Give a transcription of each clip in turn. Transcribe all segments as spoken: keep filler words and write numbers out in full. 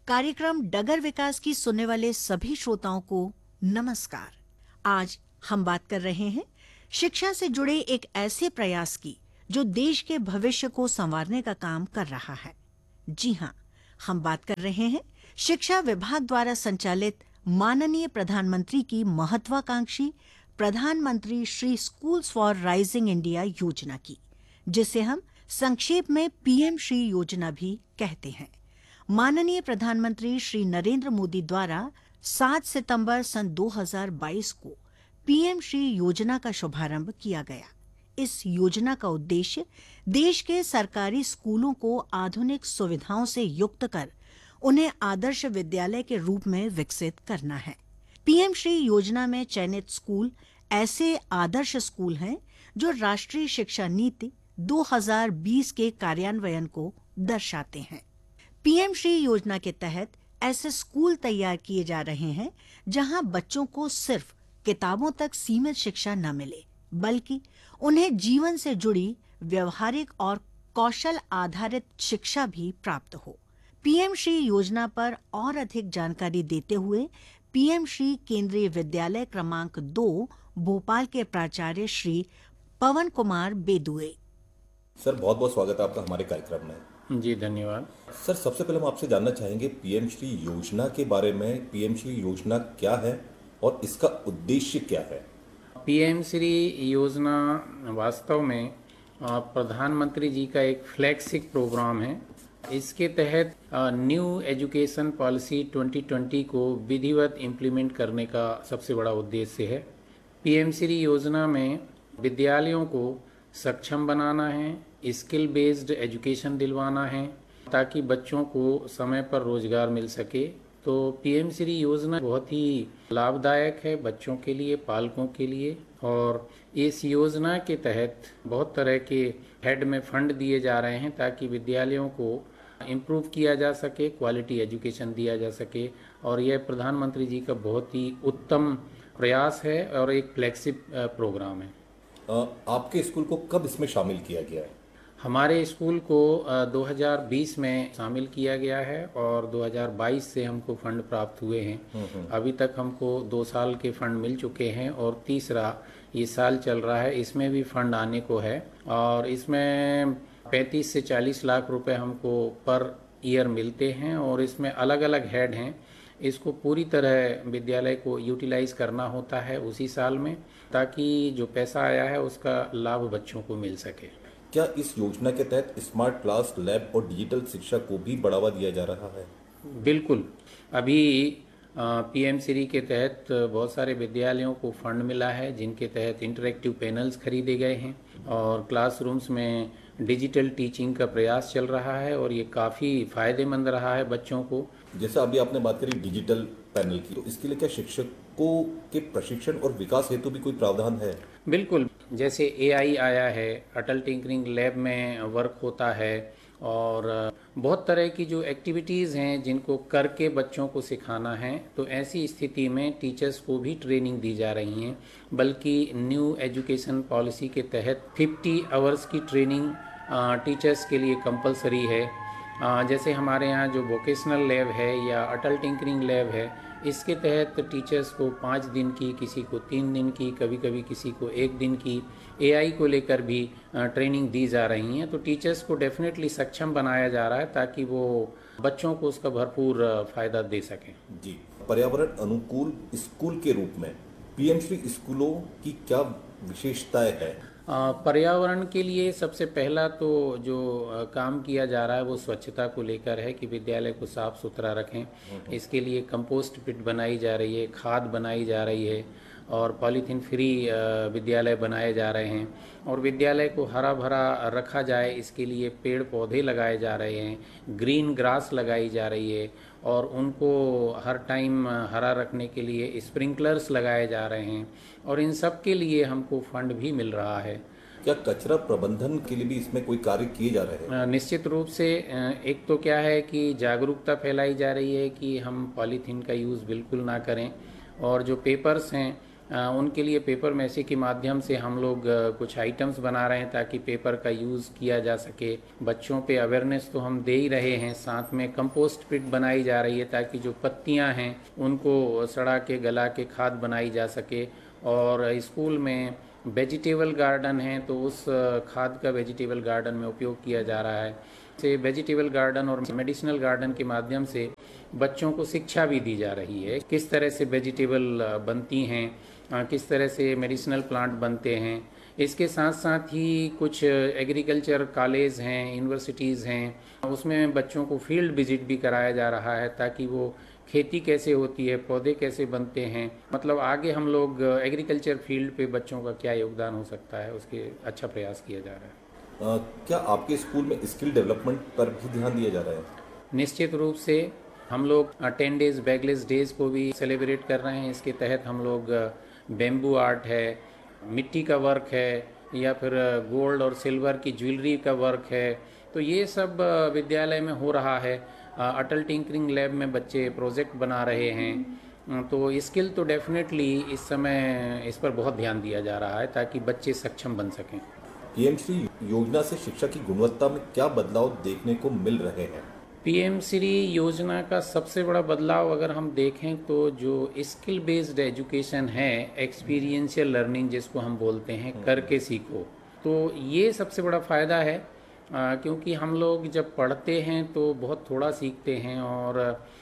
कार्यक्रम डगर विकास की सुनने वाले सभी श्रोताओं को नमस्कार। आज हम बात कर रहे हैं शिक्षा से जुड़े एक ऐसे प्रयास की जो देश के भविष्य को संवारने का काम कर रहा है। जी हाँ, हम बात कर रहे हैं शिक्षा विभाग द्वारा संचालित माननीय प्रधानमंत्री की महत्वाकांक्षी प्रधानमंत्री Shri schools for rising India योजना की, जिसे हम संक्षेप में पीएम श्री योजना भी कहते हैं। माननीय प्रधानमंत्री श्री नरेंद्र मोदी द्वारा सात सितंबर सन दो हज़ार बाईस को पीएम श्री योजना का शुभारंभ किया गया। इस योजना का उद्देश्य देश के सरकारी स्कूलों को आधुनिक सुविधाओं से युक्त कर उन्हें आदर्श विद्यालय के रूप में विकसित करना है। पीएम श्री योजना में चयनित स्कूल ऐसे आदर्श स्कूल हैं जो राष्ट्रीय शिक्षा नीति दो हज़ार बीस के कार्यान्वयन को दर्शाते हैं। पीएम श्री योजना के तहत ऐसे स्कूल तैयार किए जा रहे हैं जहां बच्चों को सिर्फ किताबों तक सीमित शिक्षा न मिले, बल्कि उन्हें जीवन से जुड़ी व्यवहारिक और कौशल आधारित शिक्षा भी प्राप्त हो। पीएम श्री योजना पर और अधिक जानकारी देते हुए पीएम श्री केंद्रीय विद्यालय क्रमांक दो भोपाल के प्राचार्य श्री पवन कुमार बेदुए। सर, बहुत बहुत स्वागत है आपका हमारे कार्यक्रम में। जी धन्यवाद। सर, सबसे पहले हम आपसे जानना चाहेंगे पीएम श्री योजना के बारे में। पीएम श्री योजना क्या है और इसका उद्देश्य क्या है? पीएम श्री योजना वास्तव में प्रधानमंत्री जी का एक फ्लैगशिप प्रोग्राम है। इसके तहत new education policy twenty twenty को विधिवत इम्प्लीमेंट करने का सबसे बड़ा उद्देश्य है। पीएम श्री योजना में विद्यालयों को सक्षम बनाना है, स्किल बेस्ड एजुकेशन दिलवाना है ताकि बच्चों को समय पर रोजगार मिल सके। तो पीएम श्री योजना बहुत ही लाभदायक है बच्चों के लिए, पालकों के लिए। और इस योजना के तहत बहुत तरह के हेड में फंड दिए जा रहे हैं ताकि विद्यालयों को इम्प्रूव किया जा सके, क्वालिटी एजुकेशन दिया जा सके। और यह प्रधानमंत्री जी का बहुत ही उत्तम प्रयास है और एक फ्लैगशिप प्रोग्राम है। आपके स्कूल को कब इसमें शामिल किया गया है? हमारे स्कूल को दो हज़ार बीस में शामिल किया गया है और दो हज़ार बाईस से हमको फंड प्राप्त हुए हैं। अभी तक हमको दो साल के फंड मिल चुके हैं और तीसरा ये साल चल रहा है, इसमें भी फंड आने को है। और इसमें पैंतीस से चालीस लाख रुपए हमको पर ईयर मिलते हैं और इसमें अलग अलग हेड हैं। इसको पूरी तरह विद्यालय को यूटिलाइज करना होता है उसी साल में, ताकि जो पैसा आया है उसका लाभ बच्चों को मिल सके। क्या इस योजना के तहत स्मार्ट क्लास, लैब और डिजिटल शिक्षा को भी बढ़ावा दिया जा रहा है? बिल्कुल। अभी पीएम श्री के तहत बहुत सारे विद्यालयों को फंड मिला है जिनके तहत इंटरेक्टिव पैनल्स खरीदे गए हैं और क्लासरूम्स में डिजिटल टीचिंग का प्रयास चल रहा है और ये काफ़ी फायदेमंद रहा है बच्चों को। जैसा अभी आपने बात करी डिजिटल पैनल की, तो इसके लिए क्या शिक्षकों के प्रशिक्षण और विकास हेतु भी कोई प्रावधान है? बिल्कुल। जैसे एआई आया है, अटल टिंकरिंग लैब में वर्क होता है और बहुत तरह की जो एक्टिविटीज़ हैं जिनको करके बच्चों को सिखाना है, तो ऐसी स्थिति में टीचर्स को भी ट्रेनिंग दी जा रही हैं। बल्कि न्यू एजुकेशन पॉलिसी के तहत पचास आवर्स की ट्रेनिंग टीचर्स के लिए कंपलसरी है। जैसे हमारे यहाँ जो वोकेशनल लैब है या अटल टिंकरिंग लैब है, इसके तहत टीचर्स को पाँच दिन की, किसी को तीन दिन की, कभी कभी किसी को एक दिन की एआई को लेकर भी ट्रेनिंग दी जा रही हैं। तो टीचर्स को डेफिनेटली सक्षम बनाया जा रहा है ताकि वो बच्चों को उसका भरपूर फ़ायदा दे सकें। जी, पर्यावरण अनुकूल स्कूल के रूप में पीएम श्री स्कूलों की क्या विशेषताएं हैं? पर्यावरण के लिए सबसे पहला तो जो काम किया जा रहा है वो स्वच्छता को लेकर है कि विद्यालय को साफ सुथरा रखें। इसके लिए कंपोस्ट पिट बनाई जा रही है, खाद बनाई जा रही है और पॉलीथीन फ्री विद्यालय बनाए जा रहे हैं और विद्यालय को हरा भरा रखा जाए इसके लिए पेड़ पौधे लगाए जा रहे हैं, ग्रीन ग्रास लगाई जा रही है और उनको हर टाइम हरा रखने के लिए स्प्रिंकलर्स लगाए जा रहे हैं और इन सब के लिए हमको फंड भी मिल रहा है। क्या कचरा प्रबंधन के लिए भी इसमें कोई कार्य किए जा रहे हैं? निश्चित रूप से। एक तो क्या है कि जागरूकता फैलाई जा रही है कि हम पॉलीथीन का यूज़ बिल्कुल ना करें और जो पेपर्स हैं अ, उनके लिए पेपर मैसे के माध्यम से हम लोग अ, कुछ आइटम्स बना रहे हैं ताकि पेपर का यूज़ किया जा सके। बच्चों पे अवेयरनेस तो हम दे ही रहे हैं, साथ में कंपोस्ट पिट बनाई जा रही है ताकि जो पत्तियां हैं उनको सड़ा के गला के खाद बनाई जा सके। और स्कूल में वेजिटेबल गार्डन है तो उस अ, खाद का वेजिटेबल गार्डन में उपयोग किया जा रहा है। से वेजिटेबल गार्डन और मेडिसिनल गार्डन के माध्यम से बच्चों को शिक्षा भी दी जा रही है, किस तरह से वेजिटेबल अ, बनती हैं, अ, किस तरह से मेडिसिनल प्लांट बनते हैं। इसके साथ साथ ही कुछ एग्रीकल्चर कॉलेज हैं, यूनिवर्सिटीज़ हैं, उसमें बच्चों को फील्ड विजिट भी कराया जा रहा है ताकि वो खेती कैसे होती है, पौधे कैसे बनते हैं, मतलब आगे हम लोग एग्रीकल्चर फील्ड पे बच्चों का क्या योगदान हो सकता है उसके अच्छा प्रयास किया जा रहा है। अ, क्या आपके स्कूल में स्किल डेवलपमेंट पर भी ध्यान दिया जा रहा है? निश्चित रूप से हम लोग टेन डेज बैगलेस डेज को भी सेलिब्रेट कर रहे हैं। इसके तहत हम लोग बेम्बू आर्ट है, मिट्टी का वर्क है, या फिर गोल्ड और सिल्वर की ज्वेलरी का वर्क है, तो ये सब अ, विद्यालय में हो रहा है। अ, अटल टिंकरिंग लैब में बच्चे प्रोजेक्ट बना रहे हैं। अ, तो स्किल तो डेफिनेटली इस समय इस पर बहुत ध्यान दिया जा रहा है ताकि बच्चे सक्षम बन सकें। पीएम श्री योजना से शिक्षा की गुणवत्ता में क्या बदलाव देखने को मिल रहे हैं? पीएम श्री योजना का सबसे बड़ा बदलाव अगर हम देखें तो जो स्किल बेस्ड एजुकेशन है, एक्सपीरियंशियल लर्निंग जिसको हम बोलते हैं, करके सीखो, तो ये सबसे बड़ा फ़ायदा है। अ, क्योंकि हम लोग जब पढ़ते हैं तो बहुत थोड़ा सीखते हैं और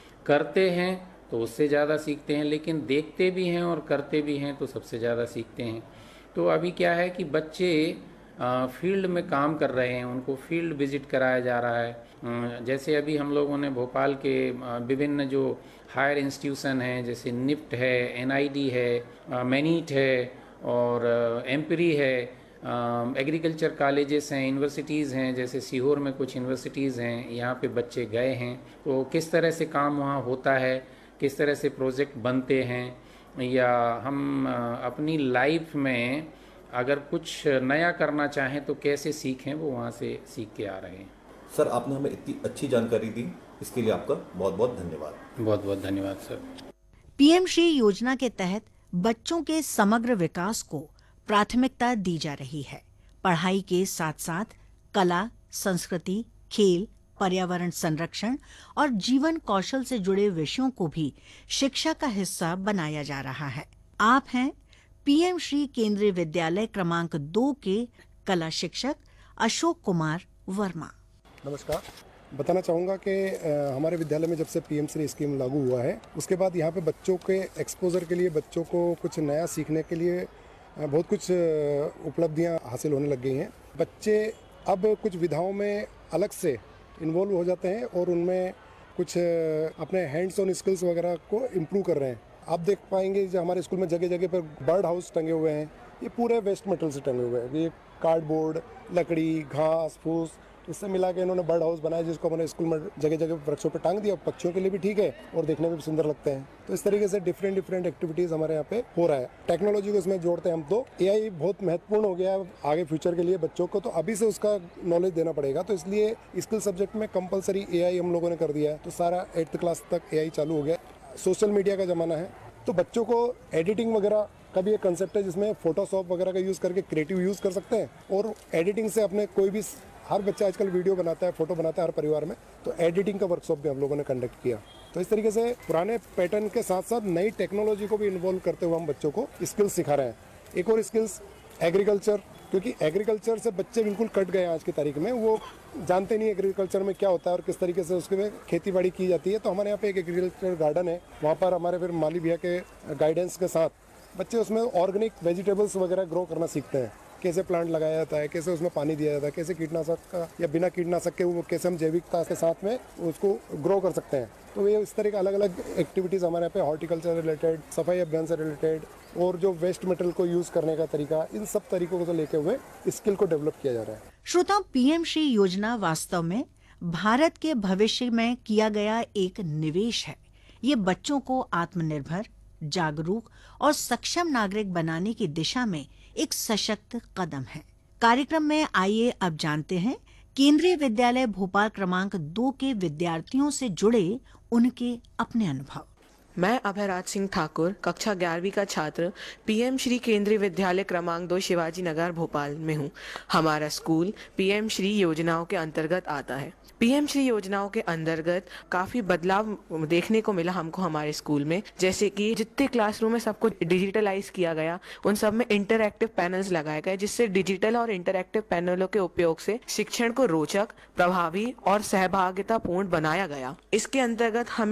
करते हैं तो उससे ज़्यादा सीखते हैं, लेकिन देखते भी हैं और करते भी हैं तो सबसे ज़्यादा सीखते हैं। तो अभी क्या है कि बच्चे फील्ड में काम कर रहे हैं, उनको फील्ड विजिट कराया जा रहा है। अ, जैसे अभी हम लोगों ने भोपाल के अ, विभिन्न जो हायर इंस्टीट्यूशन हैं, जैसे निफ्ट है, एनआईडी है, अ, मैनीट है और एम्परी है, एग्रीकल्चर कॉलेजेस हैं, यूनिवर्सिटीज़ हैं, जैसे सीहोर में कुछ यूनिवर्सिटीज़ हैं, यहाँ पे बच्चे गए हैं तो किस तरह से काम वहाँ होता है, किस तरह से प्रोजेक्ट बनते हैं, या हम अ, अपनी लाइफ में अगर कुछ नया करना चाहें तो कैसे सीखें, वो वहाँ से सीख के आ रहे हैं। सर, आपने हमें इतनी अच्छी जानकारी दी, इसके लिए आपका बहुत बहुत धन्यवाद। बहुत बहुत धन्यवाद सर। पीएम श्री योजना के तहत बच्चों के समग्र विकास को प्राथमिकता दी जा रही है। पढ़ाई के साथ साथ कला, संस्कृति, खेल, पर्यावरण संरक्षण और जीवन कौशल से जुड़े विषयों को भी शिक्षा का हिस्सा बनाया जा रहा है। आप हैं पीएम श्री केंद्रीय विद्यालय क्रमांक दो के कला शिक्षक अशोक कुमार वर्मा। नमस्कार। बताना चाहूँगा कि अ, हमारे विद्यालय में जब से पीएम श्री स्कीम लागू हुआ है उसके बाद यहाँ पे बच्चों के एक्सपोजर के लिए, बच्चों को कुछ नया सीखने के लिए अ, बहुत कुछ अ, उपलब्धियाँ हासिल होने लग गई हैं। बच्चे अब कुछ विधाओं में अलग से इन्वॉल्व हो जाते हैं और उनमें कुछ अ, अपने हैंड्स ऑन स्किल्स वगैरह को इम्प्रूव कर रहे हैं। आप देख पाएंगे जो हमारे स्कूल में जगह जगह पर बर्ड हाउस टंगे हुए हैं, ये पूरे वेस्ट मटेरियल से टंगे हुए हैं। ये कार्डबोर्ड, लकड़ी, घास फूस, इससे मिला के इन्होंने बर्ड हाउस बनाया जिसको हमारे स्कूल में जगह जगह वृक्षों पे टांग दिया। पक्षियों के लिए भी ठीक है और देखने में भी सुंदर लगते हैं। तो इस तरीके से डिफरेंट डिफरेंट एक्टिविटीज़ हमारे यहाँ पे हो रहा है। टेक्नोलॉजी को इसमें जोड़ते हैं हम तो। एआई बहुत महत्वपूर्ण हो गया है आगे फ्यूचर के लिए बच्चों को, तो अभी से उसका नॉलेज देना पड़ेगा। तो इसलिए स्किल सब्जेक्ट में कंपलसरी एआई हम लोगों ने कर दिया है, तो सारा एट्थ क्लास तक एआई चालू हो गया। सोशल मीडिया का ज़माना है तो बच्चों को एडिटिंग वगैरह का भी एक कंसेप्ट है जिसमें फोटोशॉप वगैरह का यूज़ करके क्रिएटिव यूज़ कर सकते हैं और एडिटिंग से अपने कोई भी, हर बच्चा आजकल वीडियो बनाता है, फोटो बनाता है हर परिवार में, तो एडिटिंग का वर्कशॉप भी हम लोगों ने कंडक्ट किया। तो इस तरीके से पुराने पैटर्न के साथ साथ नई टेक्नोलॉजी को भी इन्वॉल्व करते हुए हम बच्चों को स्किल्स सिखा रहे हैं। एक और स्किल्स एग्रीकल्चर, क्योंकि एग्रीकल्चर से बच्चे बिल्कुल कट गए आज की तारीख में, वो जानते नहीं एग्रीकल्चर में क्या होता है और किस तरीके से उसके में खेती बाड़ी की जाती है। तो हमारे यहाँ पे एक एग्रीकल्चर गार्डन है, वहाँ पर हमारे फिर माली भैया के गाइडेंस के साथ बच्चे उसमें ऑर्गेनिक वेजिटेबल्स वगैरह ग्रो करना सीखते हैं। कैसे प्लांट लगाया जाता है, कैसे उसमें पानी दिया जाता है, कैसे कीटनाशक का या बिना कीटनाशक के वो कैसे हम जैविकता के साथ में उसको ग्रो कर सकते हैं। तो ये इस तरह के अलग अलग एक्टिविटीज़ हमारे यहाँ पे हॉर्टिकल्चर रिलेटेड, सफाई अभियान से रिलेटेड और जो वेस्ट मटेरियल को यूज़ करने का तरीका, इन सब तरीकों को लेके हुए स्किल को डेवलप किया जा रहा है। श्रोताओं, पीएम श्री योजना वास्तव में भारत के भविष्य में किया गया एक निवेश है। ये बच्चों को आत्मनिर्भर, जागरूक और सक्षम नागरिक बनाने की दिशा में एक सशक्त कदम है। कार्यक्रम में आइए अब जानते हैं केंद्रीय विद्यालय भोपाल क्रमांक दो के विद्यार्थियों से जुड़े उनके अपने अनुभव। मैं अभयराज सिंह ठाकुर कक्षा ग्यारहवीं का छात्र पीएम श्री केंद्रीय विद्यालय क्रमांक दो शिवाजी नगर भोपाल में हूँ। हमारा स्कूल पीएम श्री योजनाओं के अंतर्गत आता है। पीएम श्री योजनाओं के अंतर्गत काफी बदलाव देखने को मिला हमको हमारे स्कूल में, जैसे कि जितने क्लासरूम में सबको डिजिटलाइज किया गया, उन सब में इंटरएक्टिव पैनल्स लगाए गए, जिससे डिजिटल और इंटरएक्टिव पैनलों के उपयोग से शिक्षण को रोचक, प्रभावी और सहभागितापूर्ण बनाया गया। इसके अंतर्गत हमें